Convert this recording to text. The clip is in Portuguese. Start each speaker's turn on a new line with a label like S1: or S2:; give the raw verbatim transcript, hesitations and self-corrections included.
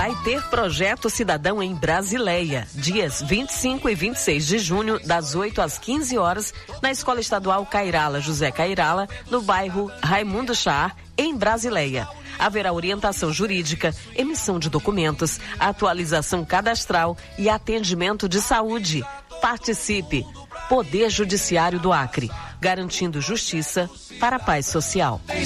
S1: vai ter Projeto Cidadão em Brasileia, dias vinte e cinco e vinte e seis de junho, das oito às quinze horas, na Escola Estadual Cairala José Cairala, no bairro Raimundo Char, em Brasileia. Haverá orientação jurídica, emissão de documentos, atualização cadastral e atendimento de saúde. Participe! Poder Judiciário do Acre, garantindo justiça para a paz social.